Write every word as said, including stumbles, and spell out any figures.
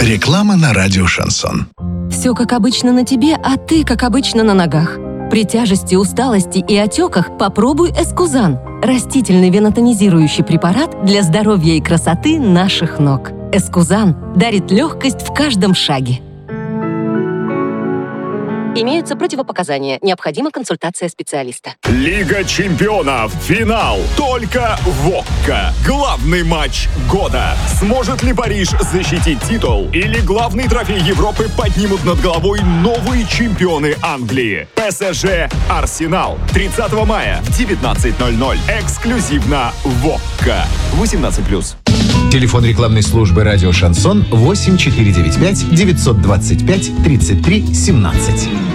Реклама на радио «Шансон». Все как обычно на тебе, а ты как обычно на ногах. При тяжести, усталости и отеках попробуй Эскузан. Растительный венотонизирующий препарат для здоровья и красоты наших ног. Эскузан дарит легкость в каждом шаге. Имеются противопоказания. Необходима консультация специалиста. Лига чемпионов. Финал. Только в ОККО. Главный матч года. Сможет ли Париж защитить титул? Или главный трофей Европы поднимут над головой новые чемпионы Англии? ПСЖ Арсенал. тридцатого мая в девятнадцать ноль ноль. Эксклюзивно в ОККО. восемнадцать плюс. Телефон рекламной службы «Радио Шансон» восемь четыре девять пять девятьсот двадцать пять тридцать три семнадцать.